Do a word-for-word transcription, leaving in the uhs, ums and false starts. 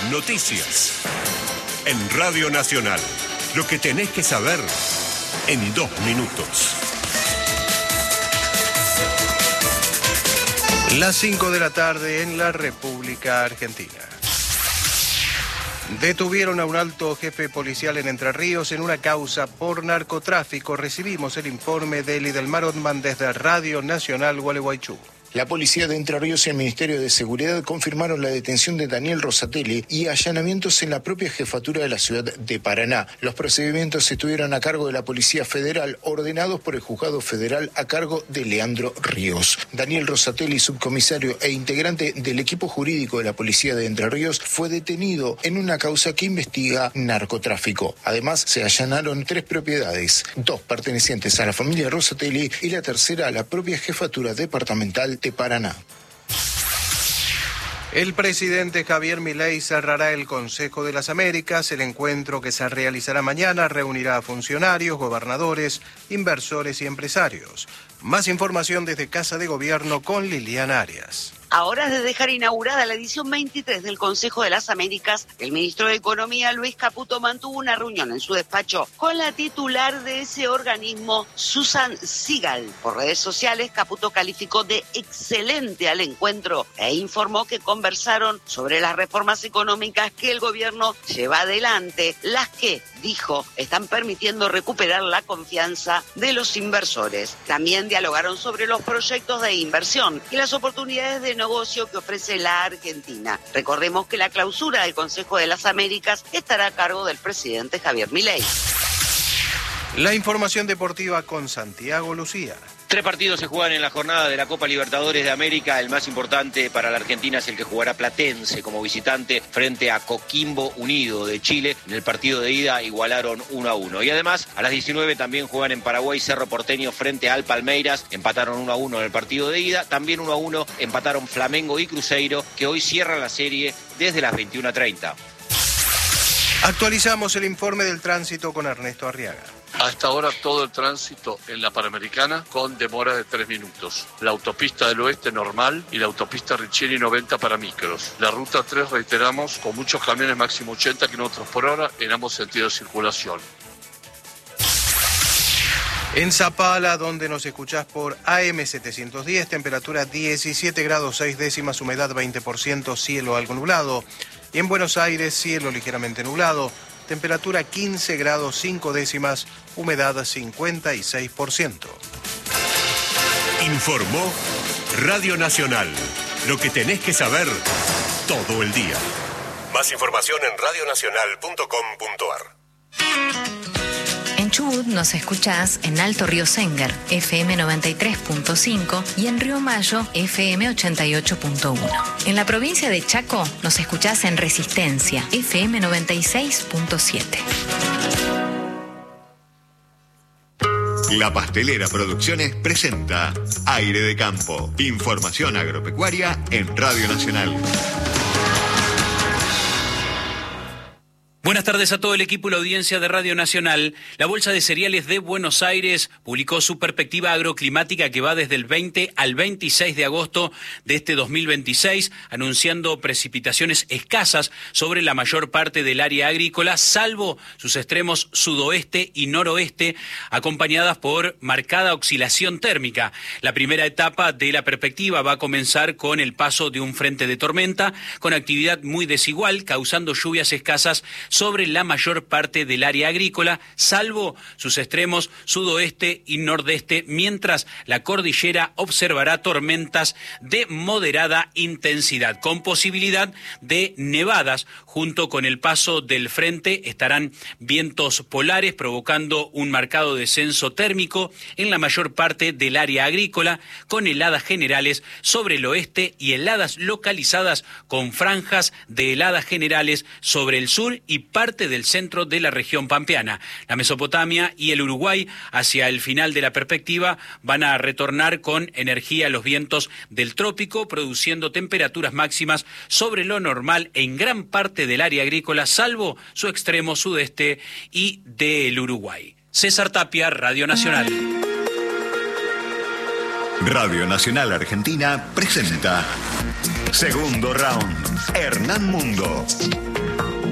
Noticias. En Radio Nacional. Lo que tenés que saber en dos minutos. Las cinco de la tarde en la República Argentina. Detuvieron a un alto jefe policial en Entre Ríos en una causa por narcotráfico. Recibimos el informe de Lidelmar Otman desde Radio Nacional Gualeguaychú. La policía de Entre Ríos y el Ministerio de Seguridad confirmaron la detención de Daniel Rosatelli y allanamientos en la propia jefatura de la ciudad de Paraná. Los procedimientos estuvieron a cargo de la Policía Federal, ordenados por el Juzgado Federal a cargo de Leandro Ríos. Daniel Rosatelli, subcomisario e integrante del equipo jurídico de la Policía de Entre Ríos, fue detenido en una causa que investiga narcotráfico. Además, se allanaron tres propiedades, dos pertenecientes a la familia Rosatelli y la tercera a la propia jefatura departamental de Paraná. El presidente Javier Milei cerrará el Consejo de las Américas. El encuentro, que se realizará mañana, reunirá a funcionarios, gobernadores, inversores y empresarios. Más información desde Casa de Gobierno con Liliana Arias. A horas de dejar inaugurada la edición veintitrés del Consejo de las Américas, el ministro de Economía, Luis Caputo, mantuvo una reunión en su despacho con la titular de ese organismo, Susan Sigal. Por redes sociales, Caputo calificó de excelente al encuentro e informó que conversaron sobre las reformas económicas que el gobierno lleva adelante, las que, dijo, están permitiendo recuperar la confianza de los inversores. También dialogaron sobre los proyectos de inversión y las oportunidades de negocio que ofrece la Argentina. Recordemos que la clausura del Consejo de las Américas estará a cargo del presidente Javier Milei. La información deportiva con Santiago Lucía. Tres partidos se juegan en la jornada de la Copa Libertadores de América. El más importante para la Argentina es el que jugará Platense como visitante frente a Coquimbo Unido de Chile. En el partido de ida igualaron uno a uno. Y además, a las diecinueve también juegan en Paraguay Cerro Porteño frente al Palmeiras. Empataron uno a uno en el partido de ida. También uno a uno empataron Flamengo y Cruzeiro, que hoy cierran la serie desde las veintiuna treinta. Actualizamos el informe del tránsito con Ernesto Arriaga. Hasta ahora todo el tránsito en la Panamericana con demora de tres minutos. La autopista del oeste normal y la autopista Riccieri noventa para micros. La ruta tres, reiteramos, con muchos camiones máximo ochenta kilómetros por hora en ambos sentidos de circulación. En Zapala, donde nos escuchás por A M setecientos diez, temperatura diecisiete grados seis décimas, humedad veinte por ciento, cielo algo nublado. Y en Buenos Aires, cielo ligeramente nublado, temperatura quince grados cinco décimas, humedad cincuenta y seis por ciento. Informó Radio Nacional. Lo que tenés que saber todo el día. Más información en radio nacional punto com punto a r. En Chubut nos escuchás en Alto Río Senguer, F M noventa y tres punto cinco, y en Río Mayo, F M ochenta y ocho punto uno. En la provincia de Chaco nos escuchás en Resistencia, F M noventa y seis punto siete. La Pastelera Producciones presenta Aire de Campo. Información agropecuaria en Radio Nacional. Buenas tardes a todo el equipo y la audiencia de Radio Nacional. La Bolsa de Cereales de Buenos Aires publicó su perspectiva agroclimática que va desde el veinte al veintiséis de agosto de este dos mil veintiséis, anunciando precipitaciones escasas sobre la mayor parte del área agrícola, salvo sus extremos sudoeste y noroeste, acompañadas por marcada oscilación térmica. La primera etapa de la perspectiva va a comenzar con el paso de un frente de tormenta, con actividad muy desigual, causando lluvias escasas sobre la mayor parte del área agrícola, salvo sus extremos sudoeste y nordeste, mientras la cordillera observará tormentas de moderada intensidad, con posibilidad de nevadas. Junto con el paso del frente estarán vientos polares, provocando un marcado descenso térmico en la mayor parte del área agrícola, con heladas generales sobre el oeste y heladas localizadas con franjas de heladas generales sobre el sur y parte del centro de la región pampeana. La Mesopotamia y el Uruguay, hacia el final de la perspectiva, van a retornar con energía los vientos del trópico, produciendo temperaturas máximas sobre lo normal en gran parte del área agrícola, salvo su extremo sudeste y del Uruguay. César Tapia, Radio Nacional. Radio Nacional Argentina presenta Segundo Round. Hernán Mundo.